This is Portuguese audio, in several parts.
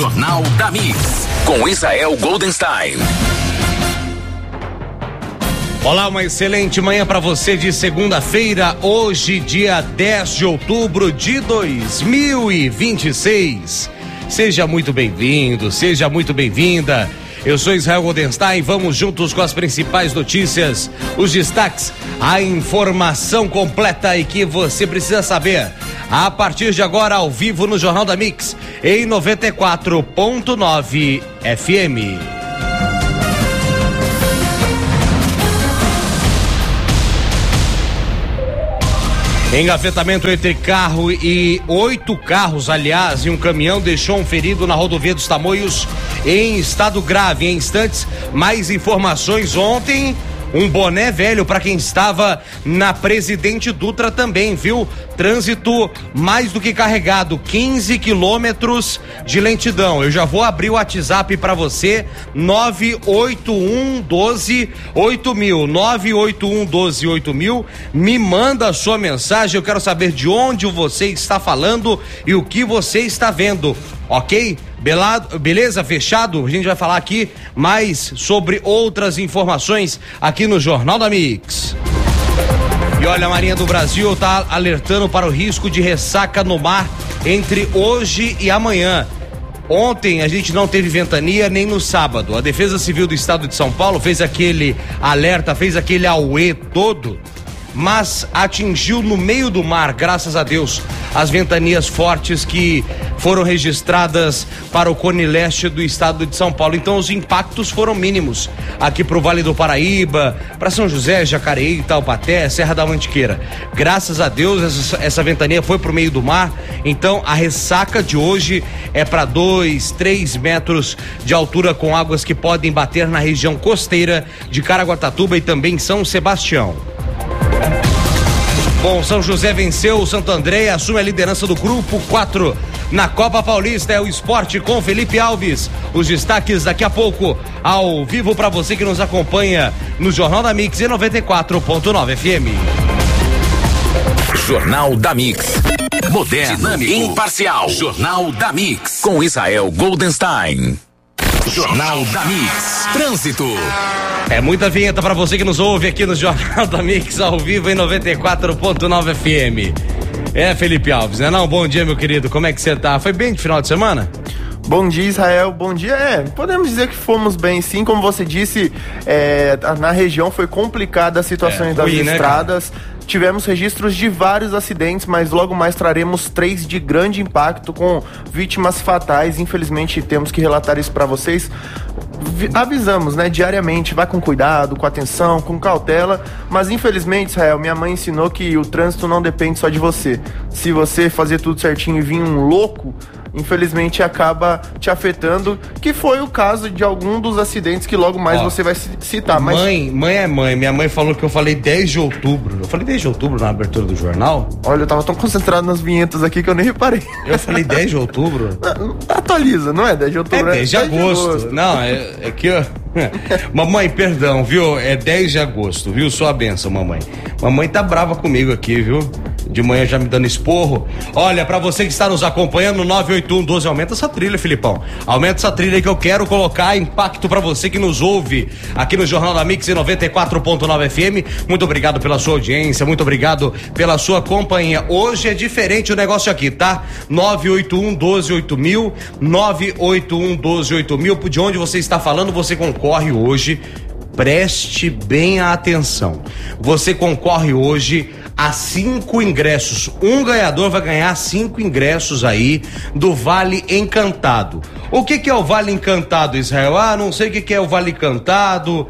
Jornal da Mix, com Israel Goldenstein. Olá, uma excelente manhã para você de segunda-feira, hoje, dia 10 de outubro de 2026. Seja muito bem-vindo, seja muito bem-vinda. Eu sou Israel Goldenstein, vamos juntos com as principais notícias, os destaques, a informação completa e que você precisa saber. A partir de agora, ao vivo no Jornal da Mix, em 94.9 FM. Engavetamento entre carro e 8 carros, aliás, e um caminhão deixou um ferido na rodovia dos Tamoios em estado grave. Em instantes, mais informações. Ontem, um boné velho para quem estava na Presidente Dutra também, viu? Trânsito mais do que carregado, 15 quilômetros de lentidão. Eu já vou abrir o WhatsApp para você, 981128000, 981128000. Me manda a sua mensagem, eu quero saber de onde você está falando e o que você está vendo, ok? Beleza? Fechado? A gente vai falar aqui mais sobre outras informações aqui no Jornal da Mix. E olha, a Marinha do Brasil está alertando para o risco de ressaca no mar entre hoje e amanhã. Ontem a gente não teve ventania nem no sábado. A Defesa Civil do Estado de São Paulo fez aquele alerta, fez aquele auê todo, mas atingiu no meio do mar, graças a Deus, as ventanias fortes que foram registradas para o Cone Leste do estado de São Paulo. Então os impactos foram mínimos aqui para o Vale do Paraíba, para São José, Jacareí, Taubaté, Serra da Mantiqueira. Graças a Deus essa ventania foi para o meio do mar. Então a ressaca de hoje é para 2-3 metros de altura, com águas que podem bater na região costeira de Caraguatatuba e também São Sebastião. Bom, São José venceu o Santo André, assume a liderança do grupo 4 na Copa Paulista. É o esporte com Felipe Alves. Os destaques daqui a pouco, ao vivo para você que nos acompanha no Jornal da Mix em 94.9 FM. Jornal da Mix. Moderno, dinâmico, imparcial. Jornal da Mix, com Israel Goldenstein. Jornal da Mix. Trânsito. É muita vinheta pra você que nos ouve aqui no Jornal da Mix, ao vivo em 94.9 FM. É, Felipe Alves, né? Não, bom dia, meu querido. Como é que você tá? Foi bem de final de semana? Bom dia, Israel. Bom dia. Podemos dizer que fomos bem, sim. Como você disse, na região foi complicada a situação das estradas. Né, tivemos registros de vários acidentes, mas logo mais traremos 3 de grande impacto com vítimas fatais. Infelizmente, temos que relatar isso para vocês. Avisamos, né, diariamente, vai com cuidado, com atenção, com cautela, mas infelizmente, Israel, minha mãe ensinou que o trânsito não depende só de você. Se você fazer tudo certinho e vir um louco, infelizmente acaba te afetando, que foi o caso de algum dos acidentes que logo mais você vai citar. Mas... Mãe é mãe. Minha mãe falou que eu falei 10 de outubro. Eu falei 10 de outubro na abertura do jornal? Olha, eu tava tão concentrado nas vinhetas aqui que eu nem reparei. Eu falei 10 de outubro? Não, atualiza, não é 10 de outubro? É 10 de agosto. Não, é que... Mamãe, perdão, viu? É 10 de agosto, viu? Sua bênção, mamãe. Mamãe tá brava comigo aqui, viu? De manhã já me dando esporro. Olha, pra você que está nos acompanhando, 98112, aumenta essa trilha, Filipão. Aumenta essa trilha que eu quero colocar impacto pra você que nos ouve aqui no Jornal da Mix em 94.9 FM. Muito obrigado pela sua audiência, muito obrigado pela sua companhia. Hoje é diferente o negócio aqui, tá? 981128000, 981128000. De onde você está falando, você concorre hoje. Preste bem a atenção. Você concorre hoje a 5 ingressos. Um ganhador vai ganhar 5 ingressos aí do Vale Encantado. O que é o Vale Encantado, Israel? Não sei o que é o Vale Encantado.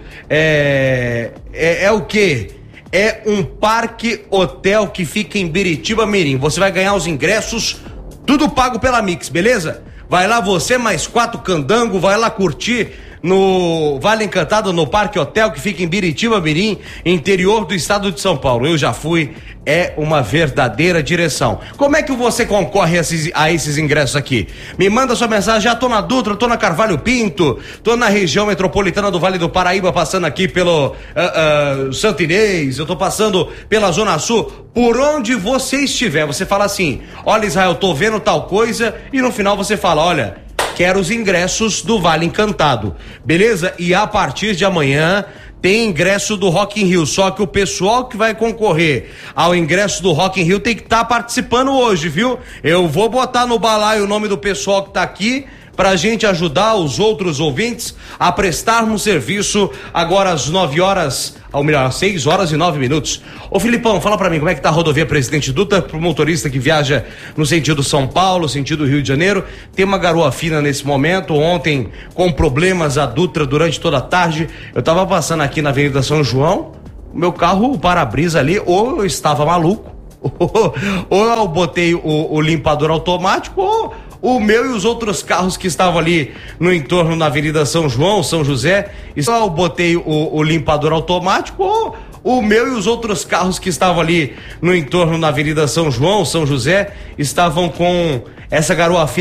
É o quê? É um parque hotel que fica em Biritiba Mirim. Você vai ganhar os ingressos, tudo pago pela Mix, beleza? Vai lá você, mais 4 candango, vai lá curtir no Vale Encantado, no Parque Hotel, que fica em Biritiba Mirim, interior do estado de São Paulo. Eu já fui, é uma verdadeira direção. Como é que você concorre a esses ingressos aqui? Me manda sua mensagem. Já tô na Dutra, tô na Carvalho Pinto, tô na região metropolitana do Vale do Paraíba, passando aqui pelo Santo Inês, eu tô passando pela Zona Sul. Por onde você estiver, você fala assim: olha, Israel, tô vendo tal coisa, e no final você fala: olha, quer os ingressos do Vale Encantado, beleza? E a partir de amanhã tem ingresso do Rock in Rio, só que o pessoal que vai concorrer ao ingresso do Rock in Rio tem que estar participando hoje, viu? Eu vou botar no balaio o nome do pessoal que tá aqui pra gente ajudar os outros ouvintes a prestarmos serviço agora às 6 horas e 9 minutos. Ô Filipão, fala pra mim, como é que tá a rodovia Presidente Dutra pro motorista que viaja no sentido São Paulo, sentido Rio de Janeiro? Tem uma garoa fina nesse momento, ontem com problemas a Dutra durante toda a tarde. Eu tava passando aqui na Avenida São João, o meu carro, o para-brisa ali, ou eu estava maluco, ou eu botei o limpador automático, ou o meu e os outros carros que estavam ali no entorno na Avenida São João, São José, eu botei o limpador automático, ou o meu e os outros carros que estavam ali no entorno na Avenida São João, São José, estavam com essa garoa fina